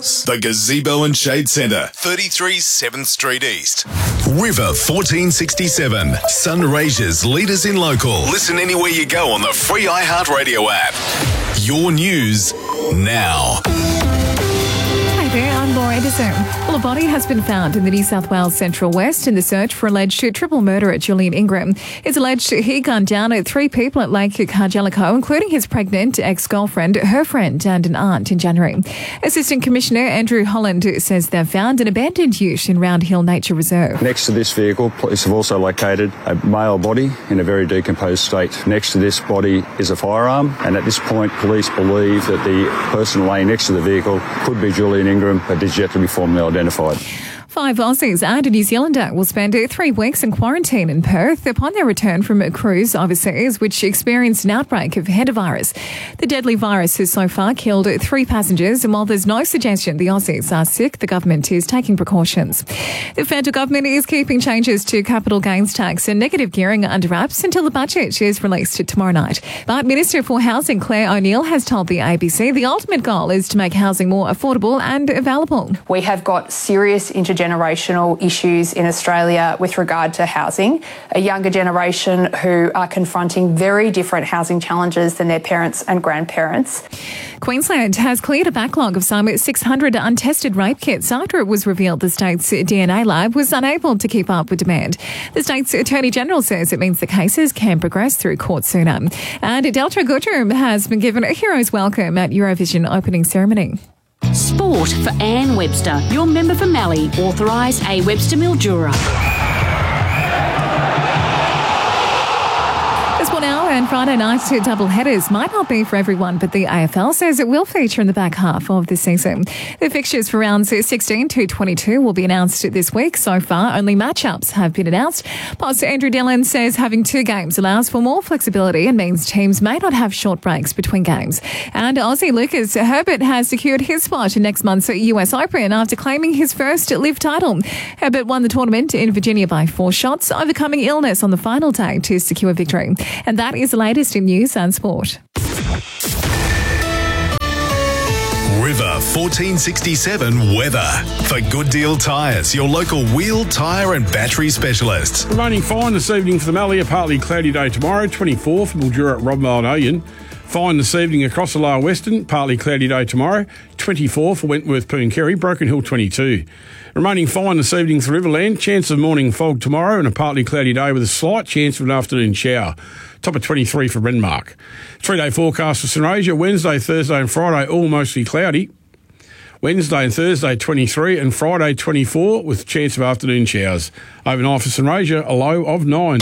House, the Gazebo and Shade Centre, 33 7th Street East. River 1467, Sunraysia's leaders in local. Listen anywhere you go on the free iHeartRadio app. Your news now. Hi there, I'm Laura Edison. Well, a body has been found in the New South Wales Central West in the search for alleged triple murderer Julian Ingram. It's alleged he gunned down 3 people at Lake Cargellico, including his pregnant ex-girlfriend, her friend and an aunt in January. Assistant Commissioner Andrew Holland says they've found an abandoned ute in Round Hill Nature Reserve. Next to this vehicle, police have also located a male body in a very decomposed state. Next to this body is a firearm, and at this point, police believe that the person laying next to the vehicle could be Julian Ingram, but is yet to be formally identified. 5 Aussies and a New Zealander will spend 3 weeks in quarantine in Perth upon their return from a cruise overseas, which experienced an outbreak of hantavirus. The deadly virus has so far killed 3 passengers, and while there's no suggestion the Aussies are sick, the government is taking precautions. The federal government is keeping changes to capital gains tax and negative gearing under wraps until the budget is released tomorrow night. But Minister for Housing Claire O'Neill has told the ABC the ultimate goal is to make housing more affordable and available. We have got serious intergenerational issues in Australia with regard to housing. A younger generation who are confronting very different housing challenges than their parents and grandparents. Queensland has cleared a backlog of some 600 untested rape kits after it was revealed the state's DNA lab was unable to keep up with demand. The state's Attorney General says it means the cases can progress through court sooner. And Delta Goodrum has been given a hero's welcome at Eurovision opening ceremony. Sport for Anne Webster, your member for Mallee, authorised A. Webster Mildura. And Friday night's double headers might not be for everyone, but the AFL says it will feature in the back half of the season. The fixtures for rounds 16 to 22 will be announced this week. So far, only matchups have been announced. Boss Andrew Dillon says having 2 games allows for more flexibility and means teams may not have short breaks between games. And Aussie Lucas Herbert has secured his spot in next month's US Open after claiming his first live title. Herbert won the tournament in Virginia by 4 shots, overcoming illness on the final day to secure victory. And that is the latest in news and sport. River 1467 weather. For Good Deal Tyres, your local wheel, tyre and battery specialists. Remaining fine this evening for the Mallee, a partly cloudy day tomorrow, 24 for Mildura at Robmile and Oyen. Fine this evening across the Lower Western, partly cloudy day tomorrow, 24 for Wentworth, Pooncarie, Broken Hill 22. Remaining fine this evening for Riverland, chance of morning fog tomorrow and a partly cloudy day with a slight chance of an afternoon shower. Top of 23 for Renmark. 3-day forecast for Sunraysia, Wednesday, Thursday and Friday all mostly cloudy. Wednesday and Thursday 23 and Friday 24 with chance of afternoon showers. Overnight for Sunraysia, a low of 9.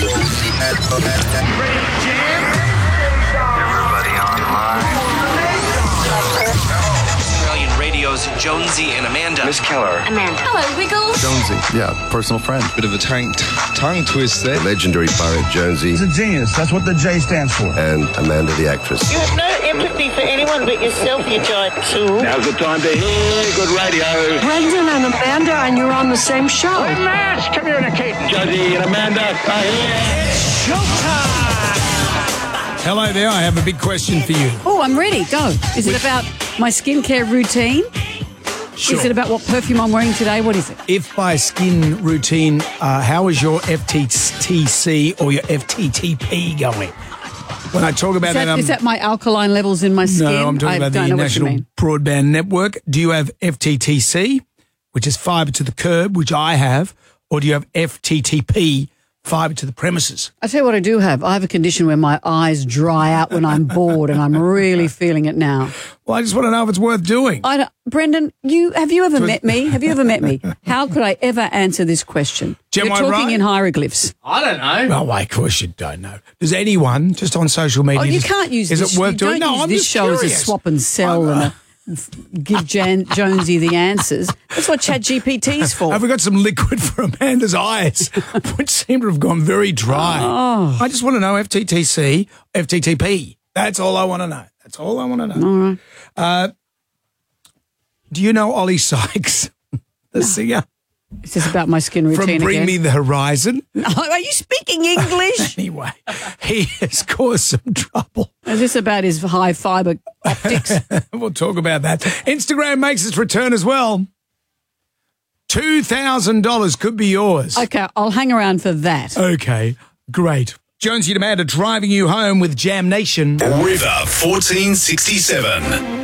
Jonesy and Amanda. Miss Keller. Amanda. Hello, Wiggles. Jonesy. Yeah, personal friend. Bit of a tongue twist there. Legendary pirate Jonesy. He's a genius. That's what the J stands for. And Amanda the actress. You have no empathy for anyone but yourself, you giant tool. Now's the time to hear good radio. Brendan and Amanda, and you're on the same show. We're mass communicating. Jonesy and Amanda are here. It's showtime. Hello there. I have a big question for you. Oh, I'm ready. Go. Is it about my skincare routine? Sure. Is it about what perfume I'm wearing today? What is it? If by skin routine, how is your FTTC or your FTTP going? When I talk about is that my alkaline levels in my skin? No, I'm talking about the National Broadband Network. Do you have FTTC, which is fibre to the curb, which I have, or do you have FTTP, fibre to the premises? I tell you what I do have. I have a condition where my eyes dry out when I'm bored, and I'm really feeling it now. Well, I just want to know if it's worth doing. Brendan, have you ever met me? Have you ever met me? How could I ever answer this question? You're talking in hieroglyphs. I don't know. Oh, of course you don't know. Does anyone just on social media? Oh, you can't use this. Is it worth doing? No, I'm this show as a swap and sell and give Jonesy the answers. That's what ChatGPT's for. Have we got some liquid for Amanda's eyes, which seem to have gone very dry? Oh. I just want to know FTTC, FTTP. That's all I want to know. That's all I want to know. All right. Do you know Ollie Sykes, the singer? Is this about my skin routine From Bring again? Me the Horizon. Are you speaking English? Anyway, he has caused some trouble. Is this about his high fibre optics? We'll talk about that. Instagram makes its return as well. $2,000 could be yours. Okay, I'll hang around for that. Okay, great. Jonesy and Amanda driving you home with Jam Nation. River 1467.